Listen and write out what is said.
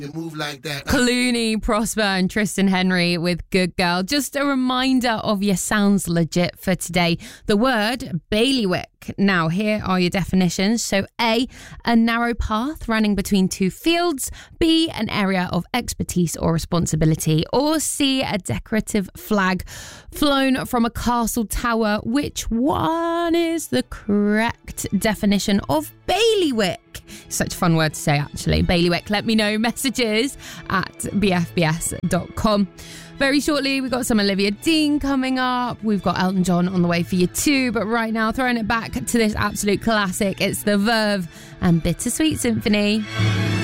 You move like that. Clooney, Prosper and Tristan Henry with Good Girl. Just a reminder of your sounds legit for today. The word bailiwick. Now, here are your definitions. So A, a narrow path running between two fields. B, an area of expertise or responsibility. Or C, a decorative flag flown from a castle tower. Which one is the correct definition of bailiwick? Such a fun word to say, actually. Bailiwick. Let me know. Messages at bfbs.com. Very shortly, we've got some Olivia Dean coming up. We've got Elton John on the way for you too. But right now, throwing it back to this absolute classic. It's The Verve and Bittersweet Symphony.